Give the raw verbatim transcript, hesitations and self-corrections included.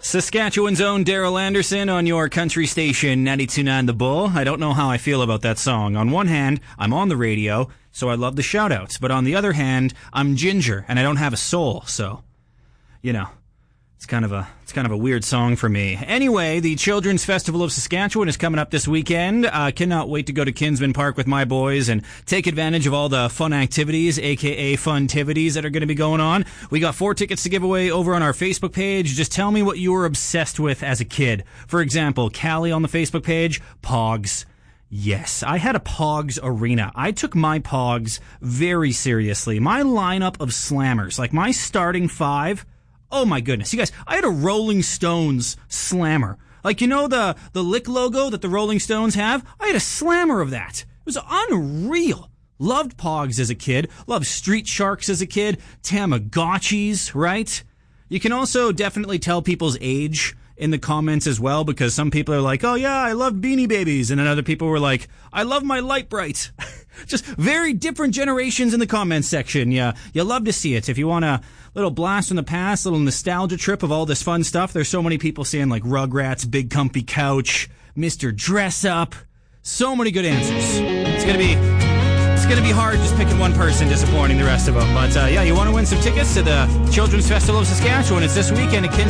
Saskatchewan's own Daryl Anderson on your country station, ninety-two point nine The Bull. I don't know how I feel about that song. On one hand, I'm on the radio, so I love the shout-outs. But on the other hand, I'm ginger, and I don't have a soul, so, you know, it's kind of a it's kind of a weird song for me. Anyway, the Children's Festival of Saskatchewan is coming up this weekend. I uh, cannot wait to go to Kinsman Park with my boys and take advantage of all the fun activities, aka funtivities, that are going to be going on. We got four tickets to give away over on our Facebook page. Just tell me what you were obsessed with as a kid. For example, Callie on the Facebook page, Pogs. Yes, I had a Pogs arena. I took my Pogs very seriously. My lineup of slammers, like my starting five, oh my goodness. You guys, I had a Rolling Stones slammer. Like, you know the, the Lick logo that the Rolling Stones have? I had a slammer of that. It was unreal. Loved Pogs as a kid. Loved Street Sharks as a kid. Tamagotchis, right? You can also definitely tell people's age in the comments as well, because some people are like, oh yeah, I love Beanie Babies, and then other people were like, I love my Light Bright. Just very different generations in the comments section. Yeah, you love to see it. If you want a little blast from the past, little nostalgia trip of all this fun stuff, there's so many people saying like Rugrats, Big Comfy Couch, Mister Dress Up. So many good answers. It's gonna be It's going to be hard just picking one person, disappointing the rest of them. But uh, yeah, you want to win some tickets to the Children's Festival of Saskatchewan. It's this weekend at Kinsman